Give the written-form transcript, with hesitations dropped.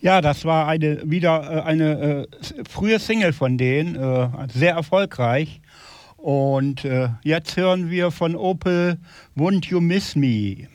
Ja, das war eine frühe Single von denen, sehr erfolgreich. Und jetzt hören wir von Opel Won't You Miss Me.